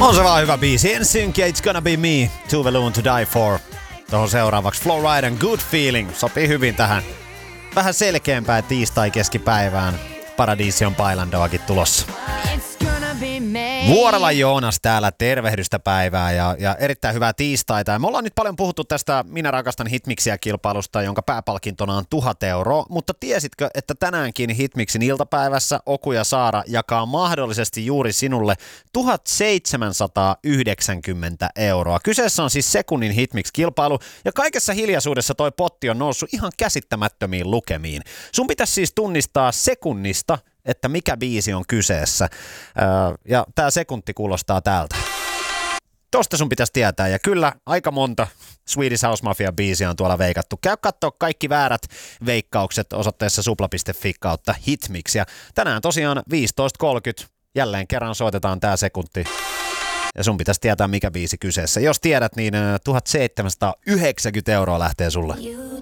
On se vaan hyvä biisi. NSYNC ja It's Gonna Be Me, Too Alone to Die For. Tuohon seuraavaksi Flowrider, Good Feeling. Sopii hyvin tähän vähän selkeämpään tiistai-keskipäivään. Paradiisi on Bailandoakin tulossa. Vuorella Joonas täällä, tervehdystä päivää ja erittäin hyvää tiistaita. Ja me ollaan nyt paljon puhuttu tästä Minä rakastan Hitmixiä -kilpailusta, jonka pääpalkintona on 1000 €. Mutta tiesitkö, että tänäänkin Hitmixin iltapäivässä Oku ja Saara jakaa mahdollisesti juuri sinulle 1790 €. Kyseessä on siis sekunnin Hitmix-kilpailu ja kaikessa hiljaisuudessa toi potti on noussut ihan käsittämättömiin lukemiin. Sun pitäisi siis tunnistaa sekunnista, että mikä biisi on kyseessä. Ja tää sekunti kuulostaa tältä. Tosta sun pitäisi tietää. Ja kyllä aika monta Swedish House Mafia-biisiä on tuolla veikattu. Käy kattoo kaikki väärät veikkaukset osoitteessa supla.fi/hitmix. Ja tänään tosiaan 15.30 jälleen kerran soitetaan tää sekunti. Ja sun pitäisi tietää mikä biisi kyseessä. Jos tiedät, niin 1790 € lähtee sulle.